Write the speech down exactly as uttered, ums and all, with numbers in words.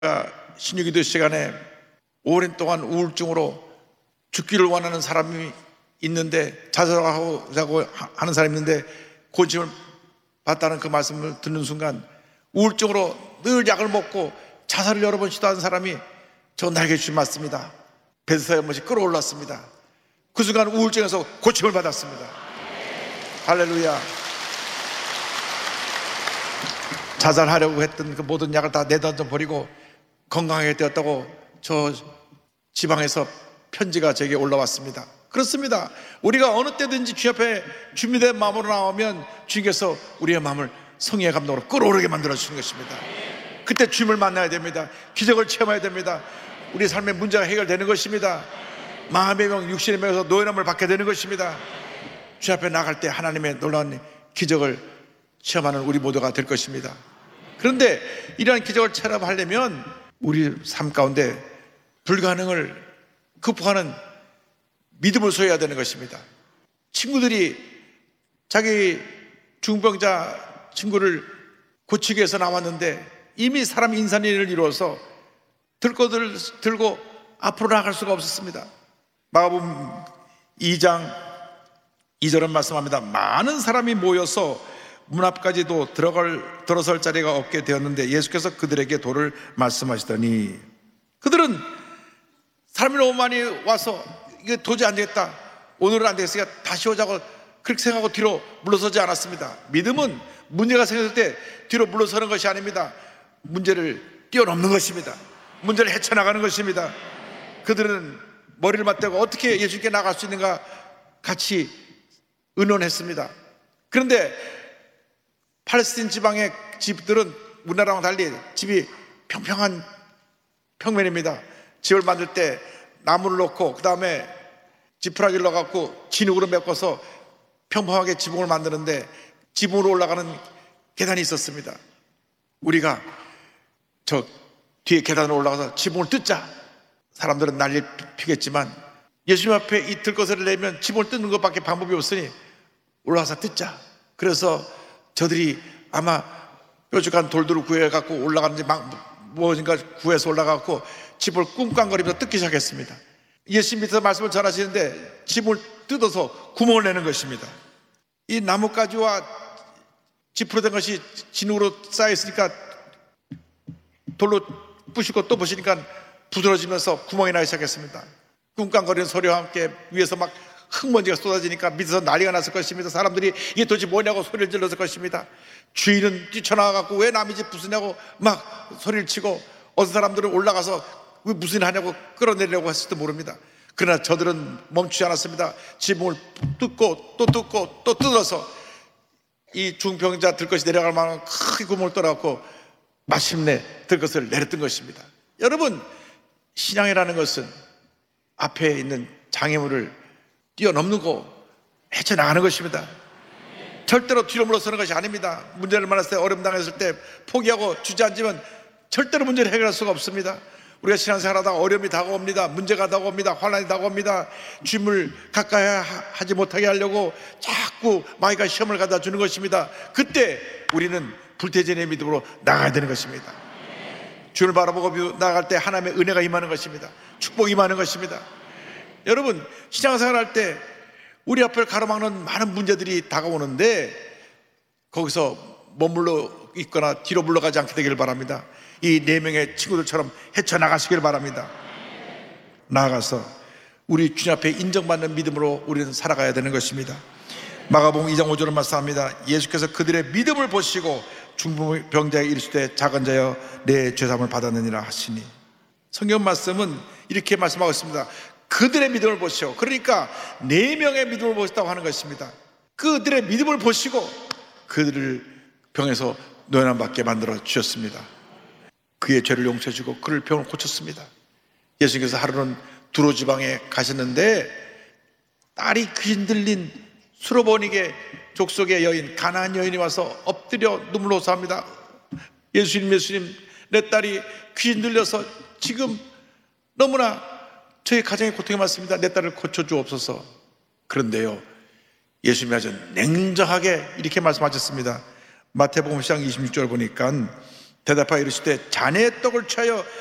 신유기도 시간에 오랜 동안 우울증으로 죽기를 원하는 사람이 있는데, 자살하자고 하는 사람이 있는데 고침을 받다는 그 말씀을 듣는 순간 우울증으로 늘 약을 먹고 자살을 여러 번 시도한 사람이 저 날개 주신 맞습니다. 베드스다 연못이 끌어올랐습니다. 그 순간 우울증에서 고침을 받았습니다. 할렐루야. 자살하려고 했던 그 모든 약을 다 내던져 버리고 건강하게 되었다고 저 지방에서 편지가 제게 올라왔습니다. 그렇습니다. 우리가 어느 때든지 주님 앞에 준비된 마음으로 나오면 주님께서 우리의 마음을 성령의 감동으로 끌어오르게 만들어주시는 것입니다. 그때 주님을 만나야 됩니다. 기적을 체험해야 됩니다. 우리 삶의 문제가 해결되는 것입니다. 마음의 병, 육신의 병에서 노예함을 받게 되는 것입니다. 주님 앞에 나갈 때 하나님의 놀라운 기적을 체험하는 우리 모두가 될 것입니다. 그런데 이러한 기적을 체험하려면 우리 삶 가운데 불가능을 극복하는 믿음을 소유해야 되는 것입니다. 친구들이 자기 중병자 친구를 고치기 위해서 나왔는데 이미 사람 인산인을 이루어서 들것을 들고 앞으로 나갈 수가 없었습니다. 마가복음 이 장 이 절은 말씀합니다. 많은 사람이 모여서 문 앞까지도 들어갈, 들어설 자리가 없게 되었는데 예수께서 그들에게 도를 말씀하시더니, 그들은 사람이 너무 많이 와서 이게 도저히 안 되겠다, 오늘은 안 되겠으니까 다시 오자고 그렇게 생각하고 뒤로 물러서지 않았습니다. 믿음은 문제가 생겼을 때 뒤로 물러서는 것이 아닙니다. 문제를 뛰어넘는 것입니다. 문제를 헤쳐나가는 것입니다. 그들은 머리를 맞대고 어떻게 예수님께 나갈 수 있는가 같이 의논했습니다. 그런데 팔레스틴 지방의 집들은 우리나라랑 달리 집이 평평한 평면입니다. 집을 만들 때 나무를 놓고 그 다음에 지푸라기를 넣어갖고 진흙으로 메꿔서 평평하게 지붕을 만드는데 지붕으로 올라가는 계단이 있었습니다. 우리가 저 뒤에 계단으로 올라가서 지붕을 뜯자, 사람들은 난리 피겠지만 예수님 앞에 이 들것을 내면 지붕을 뜯는 것밖에 방법이 없으니 올라가서 뜯자. 그래서 저들이 아마 뾰족한 돌들을 구해갖고 올라가는지 막 무엇인가 구해서 올라가고 집을 꿍꽝거리면서 뜯기 시작했습니다. 예수님 밑에서 말씀을 전하시는데 집을 뜯어서 구멍을 내는 것입니다. 이 나뭇가지와 지푸로 된 것이 진흙으로 쌓여있으니까 돌로 부시고 또 부시니까 부드러지면서 구멍이 나기 시작했습니다. 꿍꽝거리는 소리와 함께 위에서 막 흙먼지가 쏟아지니까 밑에서 난리가 났을 것입니다. 사람들이 이게 도대체 뭐냐고 소리를 질렀을 것입니다. 주인은 뛰쳐나와갖고 왜 남의 집 부수냐고 막 소리를 치고, 어떤 사람들은 올라가서 왜 무슨 일 하냐고 끌어내려고 했을지도 모릅니다. 그러나 저들은 멈추지 않았습니다. 지붕을 뜯고 또 뜯고 또 뜯어서 이 중병자 들것이 내려갈 만한 크게 구멍을 뚫어갖고 마침내 들것을 내렸던 것입니다. 여러분, 신앙이라는 것은 앞에 있는 장애물을 뛰어넘는 헤쳐나가는 것입니다. 절대로 뒤로 물러서는 것이 아닙니다. 문제를 만났을 때, 어려움 당했을 때 포기하고 주저앉으면 절대로 문제를 해결할 수가 없습니다. 우리가 신앙생활하다가 어려움이 다가옵니다. 문제가 다가옵니다. 환난이 다가옵니다. 주님을 가까이 하지 못하게 하려고 자꾸 마귀가 시험을 갖다 주는 것입니다. 그때 우리는 불태전의 믿음으로 나가야 되는 것입니다. 주님을 바라보고 나갈 때 하나님의 은혜가 임하는 것입니다. 축복이 임하는 것입니다. 여러분, 신앙생활 할 때 우리 앞을 가로막는 많은 문제들이 다가오는데 거기서 머물러 있거나 뒤로 물러가지 않게 되기를 바랍니다. 이 네 명의 친구들처럼 헤쳐나가시길 바랍니다. 나아가서 우리 주님 앞에 인정받는 믿음으로 우리는 살아가야 되는 것입니다. 마가복음 이 장 오 절은 말씀합니다. 예수께서 그들의 믿음을 보시고 중풍병자에게 이르시되 작은 자여 내 죄사함을 받았느니라 하시니, 성경 말씀은 이렇게 말씀하고 있습니다. 그들의 믿음을 보시오. 그러니까 네 명의 믿음을 보셨다고 하는 것입니다. 그들의 믿음을 보시고 그들을 병에서 노연함 받게 만들어 주셨습니다. 그의 죄를 용서해 주고 그를 병을 고쳤습니다. 예수님께서 하루는 두로 지방에 가셨는데 딸이 귀신 들린 수로보니게 족속의 여인 가나안 여인이 와서 엎드려 눈물로 호소합니다. 예수님, 예수님, 내 딸이 귀신 들려서 지금 너무나 저희 가정의 고통이 많습니다. 내 딸을 고쳐주옵소서. 그런데요, 예수님이 아주 냉정하게 이렇게 말씀하셨습니다. 마태복음 십 장 이십육 절 보니까 대답하여 이르시되 자네의 떡을 취하여